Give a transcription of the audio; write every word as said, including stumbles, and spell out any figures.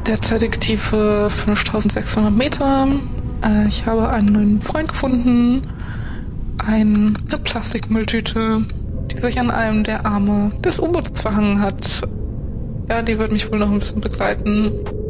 Derzeitige Tiefe fünftausendsechshundert Meter. Äh, ich habe einen neuen Freund gefunden. Eine Plastikmülltüte, die sich an einem der Arme des U-Boots verhangen hat. Ja, die wird mich wohl noch ein bisschen begleiten.